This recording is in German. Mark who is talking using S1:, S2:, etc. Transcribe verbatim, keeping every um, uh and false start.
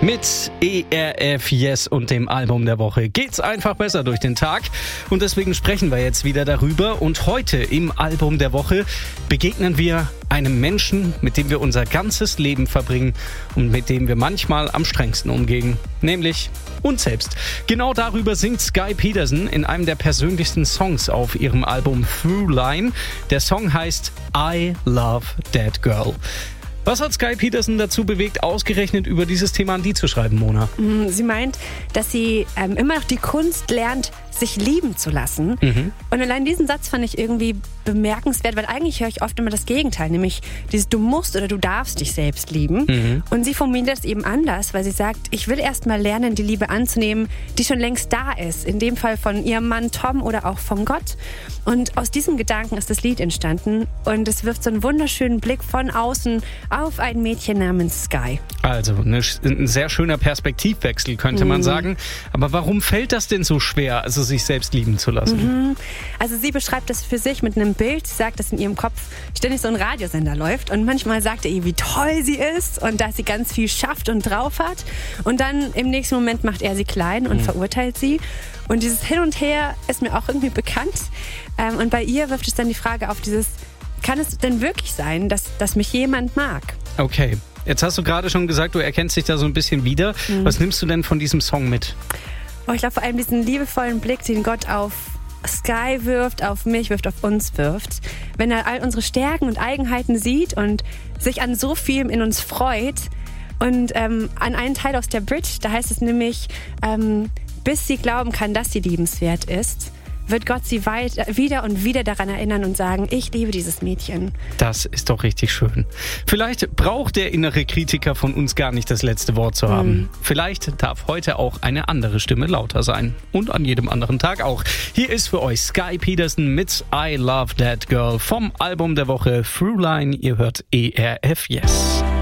S1: Mit E R F Yes und dem Album der Woche geht's einfach besser durch den Tag. Und deswegen sprechen wir jetzt wieder darüber. Und heute im Album der Woche begegnen wir einem Menschen, mit dem wir unser ganzes Leben verbringen und mit dem wir manchmal am strengsten umgehen. Nämlich uns selbst. Genau darüber singt Skye Peterson in einem der persönlichsten Songs auf ihrem Album Through Line. Der Song heißt I Love That Girl. Was hat Skye Peterson dazu bewegt, ausgerechnet über dieses Thema ein Lied zu schreiben, Mona?
S2: Sie meint, dass sie ähm, immer noch die Kunst lernt, sich lieben zu lassen. Mhm. Und allein diesen Satz fand ich irgendwie bemerkenswert, weil eigentlich höre ich oft immer das Gegenteil, nämlich dieses du musst oder du darfst dich selbst lieben. Mhm. Und sie formuliert das eben anders, weil sie sagt, ich will erst mal lernen, die Liebe anzunehmen, die schon längst da ist. In dem Fall von ihrem Mann Tom oder auch von Gott. Und aus diesem Gedanken ist das Lied entstanden und es wirft so einen wunderschönen Blick von außen auf ein Mädchen namens Skye.
S1: Also eine, ein sehr schöner Perspektivwechsel, könnte mhm. man sagen. Aber warum fällt das denn so schwer, also sich selbst lieben zu lassen?
S2: Mhm. Also sie beschreibt das für sich mit einem Bild. Sie sagt, dass in ihrem Kopf ständig so ein Radiosender läuft und manchmal sagt er ihr, wie toll sie ist und dass sie ganz viel schafft und drauf hat. Und dann im nächsten Moment macht er sie klein und mhm. verurteilt sie. Und dieses Hin und Her ist mir auch irgendwie bekannt. Ähm, und bei ihr wirft es dann die Frage auf dieses, kann es denn wirklich sein, dass, dass mich jemand mag?
S1: Okay, jetzt hast du gerade schon gesagt, du erkennst dich da so ein bisschen wieder. Mhm. Was nimmst du denn von diesem Song mit?
S2: Oh, ich glaube vor allem diesen liebevollen Blick, den Gott auf Skye wirft, auf mich wirft, auf uns wirft. Wenn er all unsere Stärken und Eigenheiten sieht und sich an so vielem in uns freut. Und ähm, an einen Teil aus der Bridge, da heißt es nämlich, ähm, bis sie glauben kann, dass sie liebenswert ist, wird Gott sie weit, wieder und wieder daran erinnern und sagen, ich liebe dieses Mädchen.
S1: Das ist doch richtig schön. Vielleicht braucht der innere Kritiker von uns gar nicht das letzte Wort zu haben. Mhm. Vielleicht darf heute auch eine andere Stimme lauter sein. Und an jedem anderen Tag auch. Hier ist für euch Skye Peterson mit I Love That Girl vom Album der Woche Through Line. Ihr hört E R F Yes.